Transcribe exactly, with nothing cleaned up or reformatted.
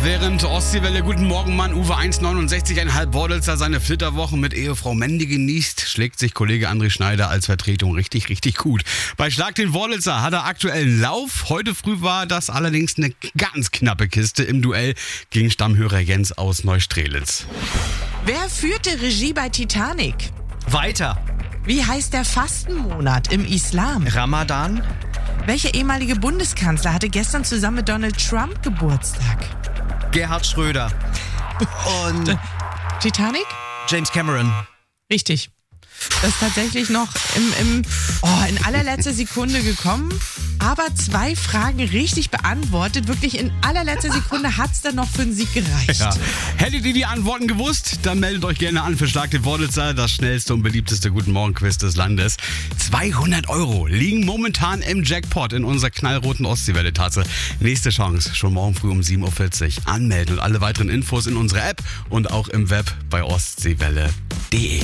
während Ostseewelle Guten Morgen Mann Uwe eins neunundsechzig ein Halbwordelzer seine Flitterwochen mit Ehefrau Mandy genießt, schlägt sich Kollege André Schneider als Vertretung richtig, richtig gut. Bei Schlag den Wordelzer hat er aktuellen Lauf. Heute früh war das allerdings eine ganz knappe Kiste im Duell gegen Stammhörer Jens aus Neustrelitz. Wer führte Regie bei Titanic? Weiter. Wie heißt der Fastenmonat im Islam? Ramadan. Welcher ehemalige Bundeskanzler hatte gestern zusammen mit Donald Trump Geburtstag? Gerhard Schröder. Und Titanic? James Cameron. Richtig. Das ist tatsächlich noch im, im oh, in allerletzter Sekunde gekommen, aber zwei Fragen richtig beantwortet. Wirklich in allerletzter Sekunde hat es dann noch für einen Sieg gereicht. Ja. Hättet ihr die Antworten gewusst, dann meldet euch gerne an für Schlag den Wordelzer, das schnellste und beliebteste Guten Morgen Quiz des Landes. zweihundert Euro liegen momentan im Jackpot in unserer knallroten Ostseewelle-Tasse. Nächste Chance, schon morgen früh um sieben Uhr vierzig. Anmelden und alle weiteren Infos in unserer App und auch im Web bei ostseewelle punkt de.